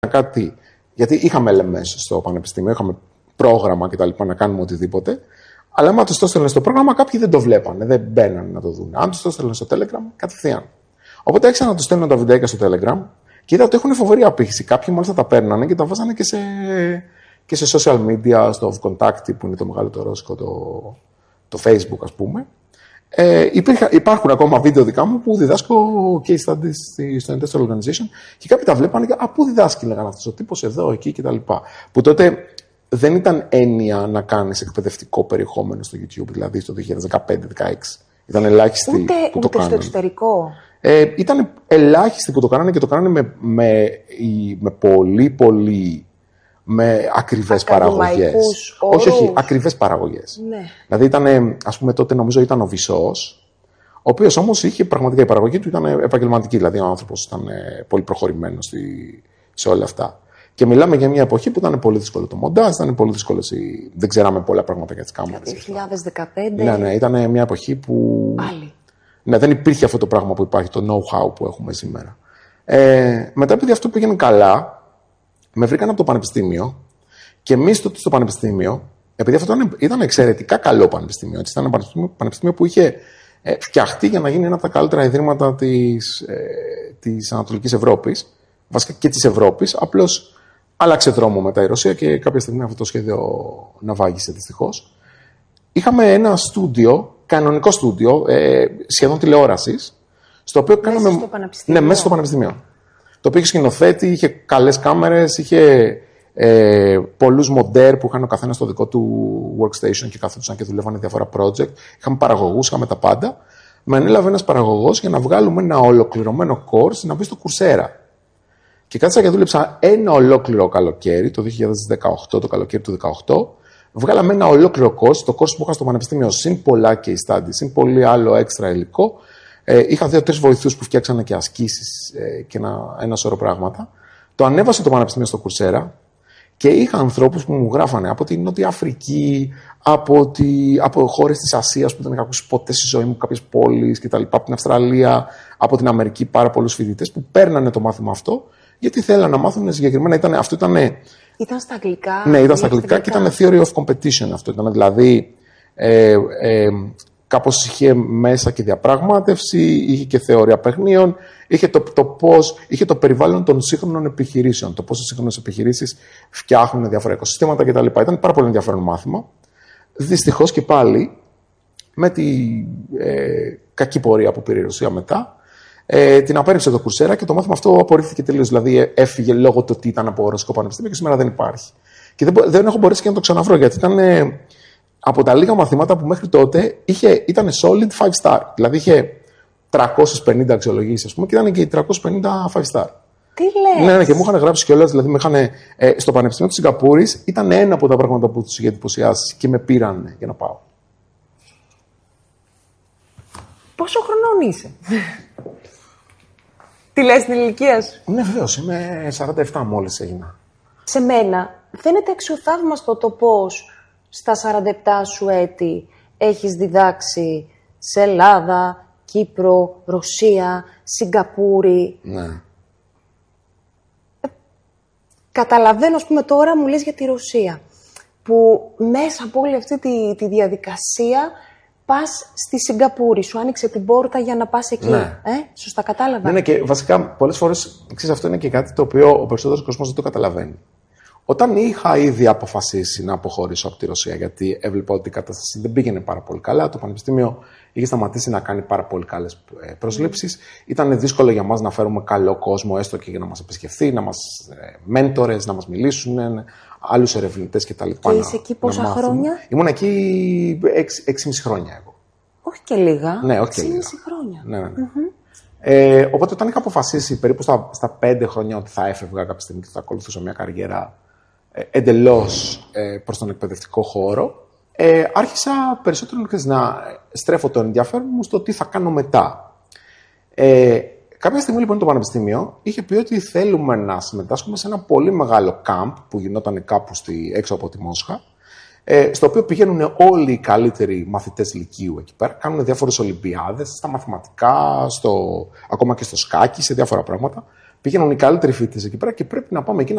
κάτι. Γιατί είχαμε LMS στο πανεπιστήμιο, είχαμε πρόγραμμα κτλ. Να κάνουμε οτιδήποτε. Αλλά άμα του το έστελνε στο πρόγραμμα, κάποιοι δεν το βλέπανε, δεν μπαίνανε να το δουν. Αν του το έστελνε στο Telegram, κατευθείαν. Οπότε άρχισα να του στέλνω τα βιντεάκια στο Telegram και είδα ότι έχουν φοβερή απήχηση. Κάποιοι μάλιστα τα παίρνανε και τα βάζανε και σε social media, στο Vkontakte που είναι το μεγαλύτερο ρώσικο, το Facebook, ας πούμε. Υπάρχουν ακόμα βίντεο δικά μου που διδάσκω case studies στο Industrial Organization και κάποιοι τα βλέπανε και πού διδάσκει, λέγανε αυτός ο τύπος, εδώ, εκεί κτλ. Που τότε δεν ήταν έννοια να κάνεις εκπαιδευτικό περιεχόμενο στο YouTube, δηλαδή στο 2015-2016. Ήταν ελάχιστοι που το κάνανε. Ούτε στο εξωτερικό. Ήταν ελάχιστοι που το κάνανε και το κάνανε με πολύ με ακριβές παραγωγές. Όχι, ακριβές παραγωγές. Ναι. Δηλαδή ήταν, ας πούμε, τότε νομίζω ήταν ο Βυσσός, ο οποίος όμως είχε πραγματικά η παραγωγή του ήταν επαγγελματική. Δηλαδή ο άνθρωπος ήταν πολύ προχωρημένος σε όλα αυτά. Και μιλάμε για μια εποχή που ήταν πολύ δύσκολο το μοντάζ, ήταν πολύ δύσκολο. Δεν ξέραμε πολλά πράγματα για τις κάμερες. 2015. Ναι, ήταν μια εποχή που. Πάλι. Ναι, δεν υπήρχε αυτό το πράγμα που υπάρχει, το know-how που έχουμε σήμερα. Μετά, επειδή αυτό πήγαινε καλά, με βρήκαν από το πανεπιστήμιο και εμείς τότε στο πανεπιστήμιο, επειδή αυτό ήταν εξαιρετικά καλό πανεπιστήμιο, έτσι, ήταν ένα πανεπιστήμιο που είχε φτιαχτεί για να γίνει ένα από τα καλύτερα ιδρύματα της Ανατολικής Ευρώπης, βασικά και της Ευρώπης, απλώς άλλαξε δρόμο μετά η Ρωσία και κάποια στιγμή αυτό το σχέδιο ναυάγησε δυστυχώς. Είχαμε ένα στούντιο, κανονικό στούντιο, σχεδόν τηλεόρασης, στο οποίο κάναμε. Μέσα στο πανεπιστήμιο. Ναι, μέσα στο πανεπιστήμιο. Το οποίο είχε σκηνοθέτη, είχε καλές κάμερες, είχε πολλούς μοντέρ που είχαν ο καθένας το δικό του workstation και καθόντουσαν και δουλεύανε διάφορα project. Είχαμε παραγωγούς, είχαμε τα πάντα. Με ανέλαβε ένας παραγωγός για να βγάλουμε ένα ολοκληρωμένο course να μπει στο Coursera. Και κάθισα και δούλεψα ένα ολόκληρο καλοκαίρι, το 2018, το καλοκαίρι του 2018. Βγάλαμε ένα ολόκληρο course, το course που είχα στο πανεπιστήμιο, συν πολλά case studies, συν πολύ άλλο έξτρα υλικό. Είχα 2-3 βοηθούς που φτιάξανε και ασκήσεις και ένα σωρό πράγματα. Το ανέβασα το πανεπιστήμιο στο Coursera και είχα ανθρώπους που μου γράφανε από την Νότια Αφρική, από χώρες της Ασίας που δεν είχα ακούσει ποτέ στη ζωή μου, κάποιες πόλεις κτλ. Από την Αυστραλία, από την Αμερική, πάρα πολλούς φοιτητές που παίρνανε το μάθημα αυτό, γιατί θέλανε να μάθουν συγκεκριμένα. Ήταν στα αγγλικά. Ναι, ήταν στα αγγλικά και ήταν theory of competition αυτό. Ήταν δηλαδή. Κάπως είχε μέσα και διαπραγμάτευση, είχε και θεωρία παιχνίων, είχε είχε το περιβάλλον των σύγχρονων επιχειρήσεων, το πώς οι σύγχρονες επιχειρήσεις φτιάχνουν διάφορα οικοσυστήματα κτλ. Ήταν πάρα πολύ ενδιαφέρον μάθημα. Δυστυχώς και πάλι, με τη κακή πορεία που πήρε η Ρωσία μετά, την απέρριψε το Coursera και το μάθημα αυτό απορρίφθηκε τελείως. Δηλαδή έφυγε λόγω του ότι ήταν από ρωσικό πανεπιστήμιο και σήμερα δεν υπάρχει. Και δεν έχω μπορέσει και να το ξαναβρω γιατί ήταν. Από τα λίγα μαθήματα που μέχρι τότε ήταν solid 5 star. Δηλαδή είχε 350 αξιολογήσεις, ας πούμε, και ήταν και 350 5 star. Τι λες? Ναι, και μου είχαν γράψει κιόλας. Δηλαδή, στο Πανεπιστήμιο της Σιγκαπούρης ήταν ένα από τα πράγματα που τους είχε εντυπωσιάσει και με πήραν για να πάω. Πόσο χρονών είσαι? Τι λες την ηλικία σου? Ναι, βεβαίως. Είμαι 47 μόλις έγινα. Σε μένα φαίνεται αξιοθαύμαστο το πώς στα 47 σου έτη έχεις διδάξει σε Ελλάδα, Κύπρο, Ρωσία, Σιγκαπούρη. Ναι. Καταλαβαίνω, ας πούμε, τώρα μου λες για τη Ρωσία, που μέσα από όλη αυτή τη διαδικασία πας στη Σιγκαπούρη. Σου άνοιξε την πόρτα για να πας εκεί. Ναι. Σωστά κατάλαβα? Ναι, και βασικά πολλές φορές, ξέρεις, αυτό είναι και κάτι το οποίο ο περισσότερος κόσμος δεν το καταλαβαίνει. Όταν είχα ήδη αποφασίσει να αποχωρήσω από τη Ρωσία, γιατί έβλεπα ότι η κατάσταση δεν πήγαινε πάρα πολύ καλά, το Πανεπιστήμιο είχε σταματήσει να κάνει πάρα πολύ καλές προσλήψεις. Ήταν δύσκολο για μας να φέρουμε καλό κόσμο, έστω και για να μας επισκεφθεί, να μας μέντορες, να μας μιλήσουν, άλλους ερευνητές κτλ. Και είσαι εκεί πόσα χρόνια? Ήμουν εκεί 6,5 χρόνια εγώ. Όχι και λίγα. Ναι, όχι και 6,5 λίγα. χρόνια. Ναι. Οπότε όταν είχα αποφασίσει περίπου στα 5 χρόνια ότι θα έφευγα κάποια στιγμή και θα ακολουθούσα μια καριέρα εντελώς προς τον εκπαιδευτικό χώρο, άρχισα περισσότερο να στρέφω το ενδιαφέρον μου στο τι θα κάνω μετά. Κάποια στιγμή λοιπόν το Πανεπιστήμιο είχε πει ότι θέλουμε να συμμετάσχουμε σε ένα πολύ μεγάλο camp που γινόταν κάπου έξω από τη Μόσχα, στο οποίο πηγαίνουν όλοι οι καλύτεροι μαθητές λυκείου εκεί πέρα, κάνουν διάφορες ολυμπιάδες στα μαθηματικά, ακόμα και στο σκάκι, σε διάφορα πράγματα. Πηγαίνουν οι καλύτεροι φοιτητές εκεί πέρα και πρέπει να πάμε εκεί